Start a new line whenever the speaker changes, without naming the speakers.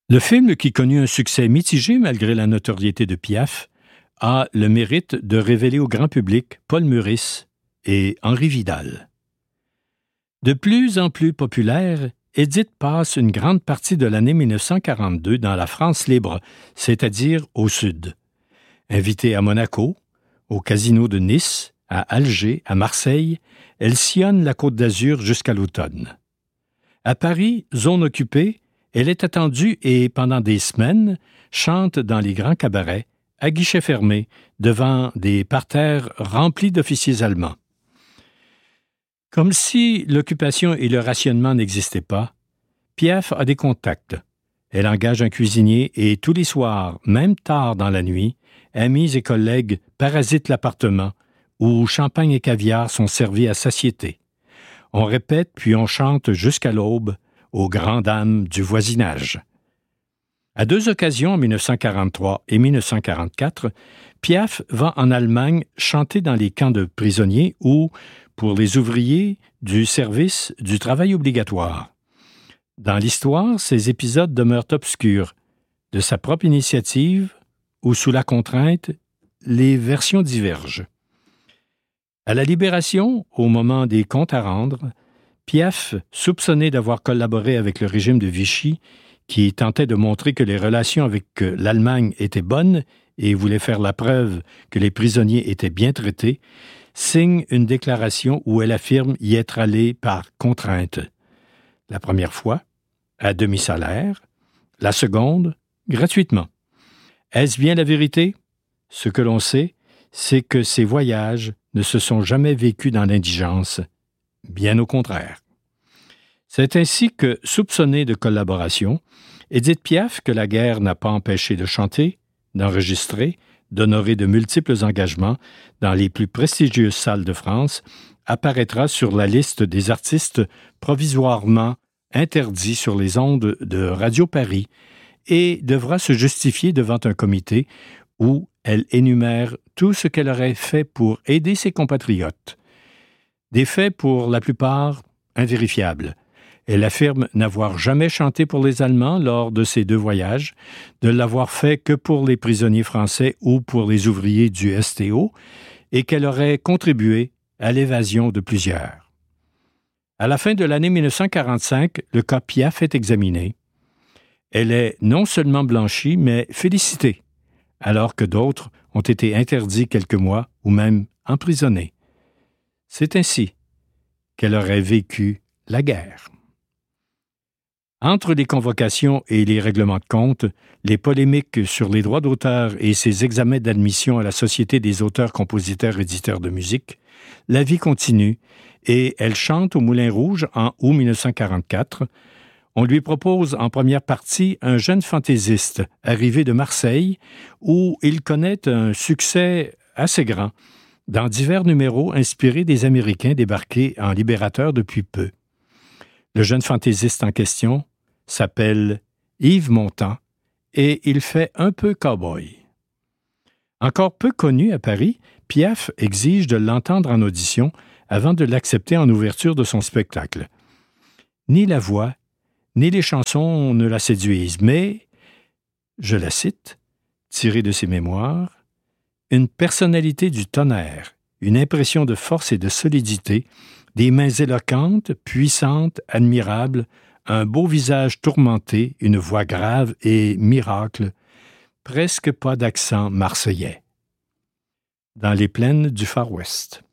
Le film, qui connut un succès mitigé malgré la notoriété de Piaf, a le mérite de révéler au grand public Paul Meurice et Henri Vidal. De plus en plus populaire, Édith passe une grande partie de l'année 1942 dans la France libre, c'est-à-dire au sud. Invitée à Monaco, au casino de Nice, à Alger, à Marseille, elle sillonne la Côte d'Azur jusqu'à l'automne. À Paris, zone occupée, elle est attendue et, pendant des semaines, chante dans les grands cabarets, à guichets fermés, devant des parterres remplis d'officiers allemands. Comme si l'occupation et le rationnement n'existaient pas, Piaf a des contacts. Elle engage un cuisinier et tous les soirs, même tard dans la nuit, amis et collègues parasitent l'appartement où champagne et caviar sont servis à satiété. On répète puis on chante jusqu'à l'aube aux grandes dames du voisinage. À 2 occasions, en 1943 et 1944, Piaf va en Allemagne chanter dans les camps de prisonniers ou, pour les ouvriers, du service du travail obligatoire. Dans l'histoire, ces épisodes demeurent obscurs. De sa propre initiative ou sous la contrainte, les versions divergent. À la Libération, au moment des comptes à rendre, Piaf, soupçonné d'avoir collaboré avec le régime de Vichy, qui tentait de montrer que les relations avec l'Allemagne étaient bonnes et voulait faire la preuve que les prisonniers étaient bien traités, signe une déclaration où elle affirme y être allée par contrainte. La première fois, à demi-salaire, la seconde, gratuitement. Est-ce bien la vérité? Ce que l'on sait, c'est que ces voyages ne se sont jamais vécus dans l'indigence, bien au contraire. C'est ainsi que, soupçonnée de collaboration, Édith Piaf, que la guerre n'a pas empêché de chanter, d'enregistrer, d'honorer de multiples engagements dans les plus prestigieuses salles de France, apparaîtra sur la liste des artistes provisoirement interdits sur les ondes de Radio Paris et devra se justifier devant un comité où elle énumère tout ce qu'elle aurait fait pour aider ses compatriotes. Des faits pour la plupart invérifiables. Elle affirme n'avoir jamais chanté pour les Allemands lors de ses 2 voyages, de l'avoir fait que pour les prisonniers français ou pour les ouvriers du STO, et qu'elle aurait contribué à l'évasion de plusieurs. À la fin de l'année 1945, le cas Piaf est examiné. Elle est non seulement blanchie, mais félicitée, alors que d'autres ont été interdits quelques mois ou même emprisonnés. C'est ainsi qu'elle aurait vécu la guerre. Entre les convocations et les règlements de compte, les polémiques sur les droits d'auteur et ses examens d'admission à la Société des auteurs, compositeurs, éditeurs de musique, la vie continue et elle chante au Moulin Rouge en août 1944. On lui propose en première partie un jeune fantaisiste arrivé de Marseille où il connaît un succès assez grand dans divers numéros inspirés des Américains débarqués en Libérateur depuis peu. Le jeune fantaisiste en question s'appelle Yves Montand et il fait un peu cow-boy. Encore peu connu à Paris, Piaf exige de l'entendre en audition avant de l'accepter en ouverture de son spectacle. Ni la voix, ni les chansons ne la séduisent, mais, je la cite, tirée de ses mémoires, « Une personnalité du tonnerre, une impression de force et de solidité, des mains éloquentes, puissantes, admirables, un beau visage tourmenté, une voix grave et miracle, presque pas d'accent marseillais. » Dans les plaines du Far West.